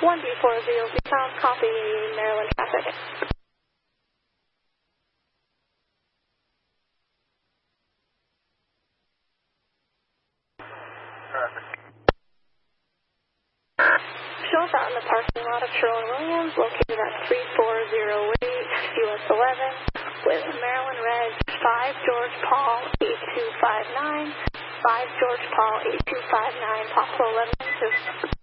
1B40, found copy Maryland traffic. Shows out in the parking lot of Sherwin-Williams, located at 3408 US 11, with Maryland Reg 5 George Paul 8259, 5 George Paul 8259, possible 11 inches.